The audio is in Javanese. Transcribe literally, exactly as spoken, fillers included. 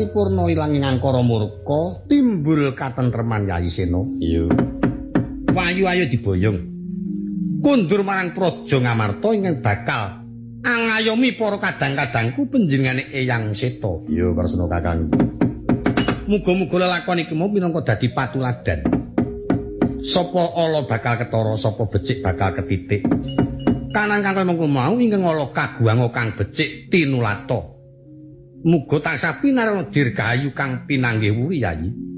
paripurna ilang ing angkara murka timbul katentreman Yayi Sena. Iya. Wayu ayo diboyong. Kundur marang Praja Ngamarta ingkang bakal angayomi para kadang-kadangku panjenengane Eyang Seta. Iya Kresna Kakang. Muga-muga lelakon iki mau minangka dadi patuladan. Sapa ala bakal ketara, sapa becik bakal ketitik. Kanan kang mengko mau ingkang ala kaguang kang becik tinulata. Muga tansah pinarana dirgahayu kang pinanggih wuri Yayi.